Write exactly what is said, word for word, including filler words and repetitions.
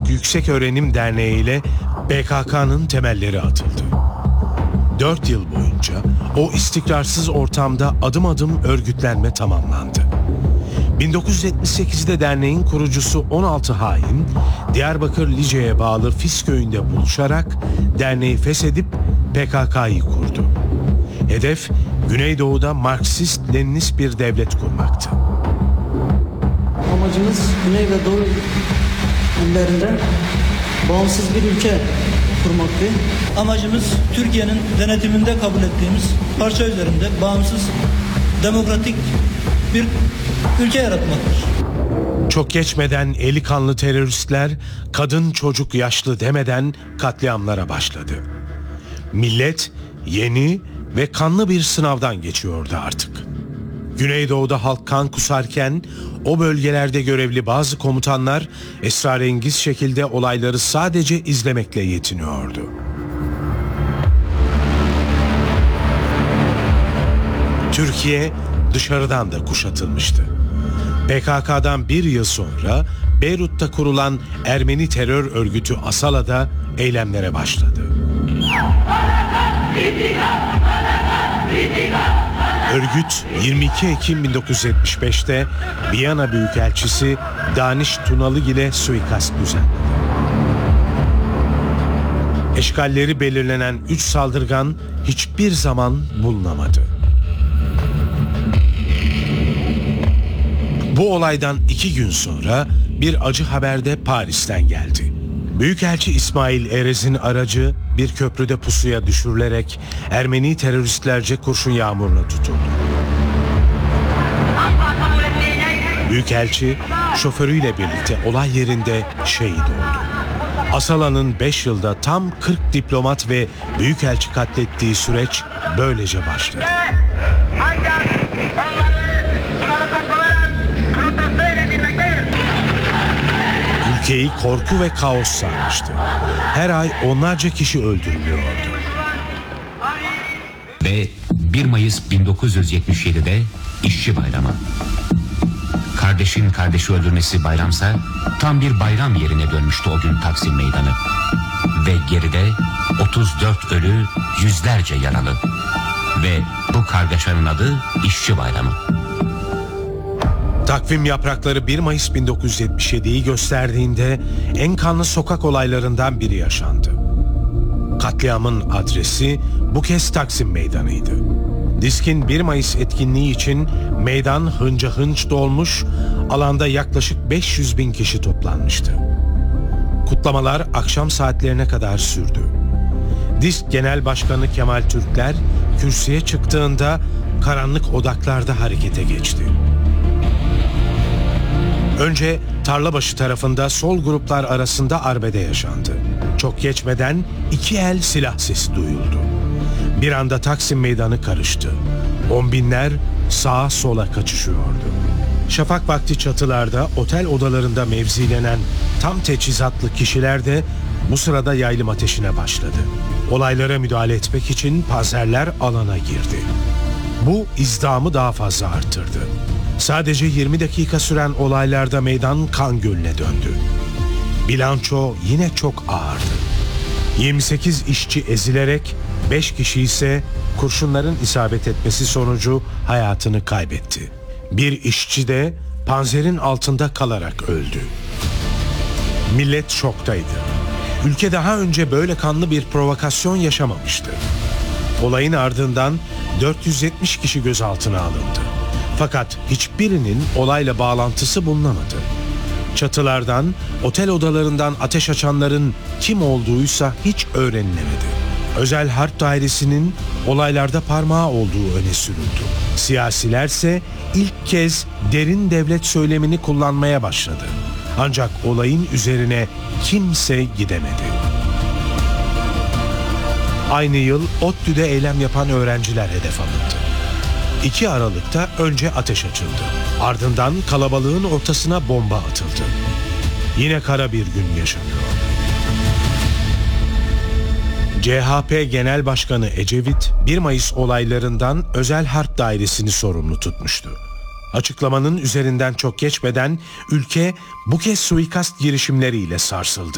Yükseköğrenim Derneği ile P K K'nın temelleri atıldı. Dört yıl boyunca o istikrarsız ortamda adım adım örgütlenme tamamlandı. bin dokuz yüz yetmiş sekizde derneğin kurucusu on altı hain, Diyarbakır Lice'ye bağlı Fis köyünde buluşarak derneği feshedip P K K'yı kurdu. Hedef, Güneydoğu'da Marksist-Leninist bir devlet kurmaktı. Amacımız Güney ve Doğu illerinde bağımsız bir ülke kurmaktı. Amacımız Türkiye'nin denetiminde kabul ettiğimiz parça üzerinde bağımsız, demokratik bir ülke yaratmaktır. Çok geçmeden eli kanlı teröristler kadın, çocuk, yaşlı demeden katliamlara başladı. Millet yeni ve kanlı bir sınavdan geçiyordu artık. Güneydoğu'da halk kan kusarken o bölgelerde görevli bazı komutanlar esrarengiz şekilde olayları sadece izlemekle yetiniyordu. Türkiye dışarıdan da kuşatılmıştı. P K K'dan bir yıl sonra Beyrut'ta kurulan Ermeni terör örgütü Asala'da eylemlere başladı. Örgüt yirmi iki Ekim bin dokuz yüz yetmiş beşte Viyana Büyükelçisi Daniş Tunalı ile suikast düzenledi. Eşkalleri belirlenen üç saldırgan hiçbir zaman bulunamadı. Bu olaydan iki gün sonra bir acı haber de Paris'ten geldi. Büyükelçi İsmail Erez'in aracı bir köprüde pusuya düşürülerek Ermeni teröristlerce kurşun yağmuruna tutuldu. Büyükelçi şoförüyle birlikte olay yerinde şehit oldu. Asala'nın beş yılda tam kırk diplomat ve büyükelçi katlettiği süreç böylece başladı. Ülkeyi korku ve kaos sarmıştı. Her ay onlarca kişi öldürülüyordu. Ve bir Mayıs bin dokuz yüz yetmiş yedide İşçi Bayramı. Kardeşin kardeşi öldürmesi bayramsa tam bir bayram yerine dönmüştü o gün Taksim Meydanı. Ve geride otuz dört ölü, yüzlerce yaralı. Ve bu kargaşanın adı İşçi Bayramı. Takvim yaprakları bir Mayıs bin dokuz yüz yetmiş yediyi gösterdiğinde en kanlı sokak olaylarından biri yaşandı. Katliamın adresi bu kez Taksim Meydanı'ydı. Diskin bir Mayıs etkinliği için meydan hınca hınç dolmuş, alanda yaklaşık beş yüz bin kişi toplanmıştı. Kutlamalar akşam saatlerine kadar sürdü. Disk Genel Başkanı Kemal Türkler kürsüye çıktığında karanlık odaklarda harekete geçti. Önce Tarlabaşı tarafında sol gruplar arasında arbede yaşandı. Çok geçmeden iki el silah sesi duyuldu. Bir anda Taksim Meydanı karıştı. On binler sağa sola kaçışıyordu. Şafak vakti çatılarda, otel odalarında mevzilenen tam teçhizatlı kişiler de bu sırada yaylım ateşine başladı. Olaylara müdahale etmek için panzerler alana girdi. Bu izdamı daha fazla arttırdı. Sadece yirmi dakika süren olaylarda meydan kan gölüne döndü. Bilanço yine çok ağırdı. yirmi sekiz işçi ezilerek beş kişi ise kurşunların isabet etmesi sonucu hayatını kaybetti. Bir işçi de panzerin altında kalarak öldü. Millet şoktaydı. Ülke daha önce böyle kanlı bir provokasyon yaşamamıştı. Olayın ardından dört yüz yetmiş kişi gözaltına alındı. Fakat hiçbirinin olayla bağlantısı bulunamadı. Çatılardan, otel odalarından ateş açanların kim olduğuysa hiç öğrenilemedi. Özel Harp Dairesi'nin olaylarda parmağı olduğu öne sürüldü. Siyasilerse ilk kez derin devlet söylemini kullanmaya başladı. Ancak olayın üzerine kimse gidemedi. Aynı yıl ODTÜ'de eylem yapan öğrenciler hedef alındı. iki Aralık'ta önce ateş açıldı. Ardından kalabalığın ortasına bomba atıldı. Yine kara bir gün yaşanıyor. C H P Genel Başkanı Ecevit, bir Mayıs olaylarından Özel Harp Dairesi'ni sorumlu tutmuştu. Açıklamanın üzerinden çok geçmeden ülke bu kez suikast girişimleriyle sarsıldı.